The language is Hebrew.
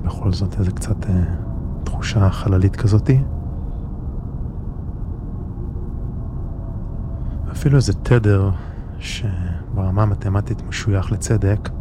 בכל זאת איזה קצת תחושה חללית כזאתי. אפילו איזה תדר שברמה המתמטית משוייך לצדק,